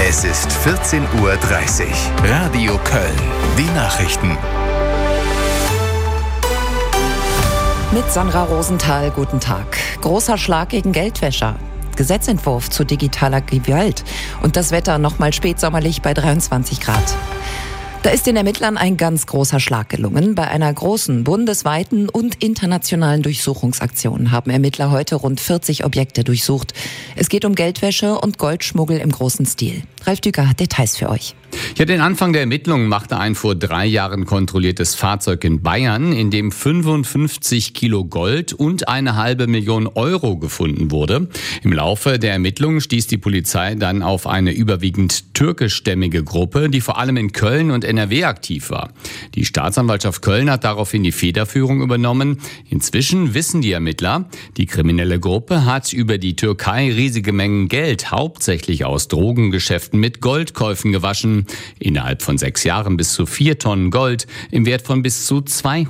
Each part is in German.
Es ist 14:30 Uhr. Radio Köln. Die Nachrichten. Mit Sandra Rosenthal, guten Tag. Großer Schlag gegen Geldwäscher. Gesetzentwurf zu digitaler Gewalt. Und das Wetter nochmal spätsommerlich bei 23 Grad. Da ist den Ermittlern ein ganz großer Schlag gelungen. Bei einer großen bundesweiten und internationalen Durchsuchungsaktion haben Ermittler heute rund 40 Objekte durchsucht. Es geht um Geldwäsche und Goldschmuggel im großen Stil. Ralf Düker hat Details für euch. Ja, den Anfang der Ermittlungen machte ein vor 3 Jahren kontrolliertes Fahrzeug in Bayern, in dem 55 Kilo Gold und 1,5 Million Euro gefunden wurde. Im Laufe der Ermittlungen stieß die Polizei dann auf eine überwiegend türkischstämmige Gruppe, die vor allem in Köln und NRW aktiv war. Die Staatsanwaltschaft Köln hat daraufhin die Federführung übernommen. Inzwischen wissen die Ermittler, die kriminelle Gruppe hat über die Türkei riesige Mengen Geld, hauptsächlich aus Drogengeschäften mit Goldkäufen gewaschen. Innerhalb von 6 Jahren bis zu 4 Tonnen Gold im Wert von bis zu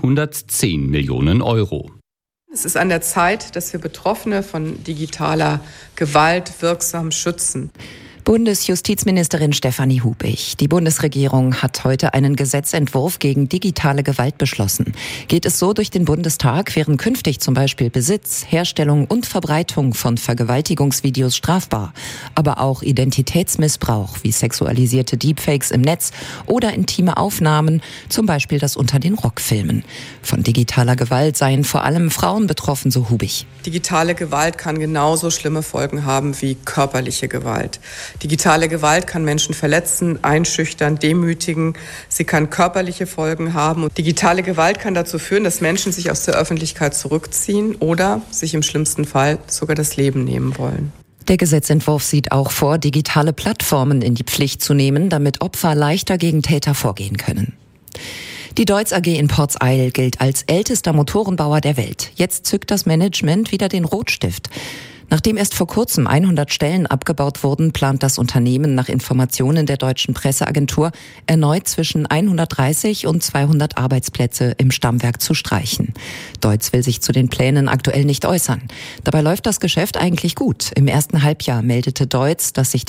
210 Millionen Euro. Es ist an der Zeit, dass wir Betroffene von digitaler Gewalt wirksam schützen. Bundesjustizministerin Stefanie Hubig. Die Bundesregierung hat heute einen Gesetzentwurf gegen digitale Gewalt beschlossen. Geht es so durch den Bundestag, wären künftig zum Beispiel Besitz, Herstellung und Verbreitung von Vergewaltigungsvideos strafbar. Aber auch Identitätsmissbrauch wie sexualisierte Deepfakes im Netz oder intime Aufnahmen, zum Beispiel das Unter den Rock filmen. Von digitaler Gewalt seien vor allem Frauen betroffen, so Hubig. Digitale Gewalt kann genauso schlimme Folgen haben wie körperliche Gewalt. Digitale Gewalt kann Menschen verletzen, einschüchtern, demütigen. Sie kann körperliche Folgen haben. Und digitale Gewalt kann dazu führen, dass Menschen sich aus der Öffentlichkeit zurückziehen oder sich im schlimmsten Fall sogar das Leben nehmen wollen. Der Gesetzentwurf sieht auch vor, digitale Plattformen in die Pflicht zu nehmen, damit Opfer leichter gegen Täter vorgehen können. Die Deutz AG in Porzeil gilt als ältester Motorenbauer der Welt. Jetzt zückt das Management wieder den Rotstift. Nachdem erst vor kurzem 100 Stellen abgebaut wurden, plant das Unternehmen nach Informationen der deutschen Presseagentur erneut zwischen 130 und 200 Arbeitsplätze im Stammwerk zu streichen. Deutz will sich zu den Plänen aktuell nicht äußern. Dabei läuft das Geschäft eigentlich gut. Im ersten Halbjahr meldete Deutz, dass sich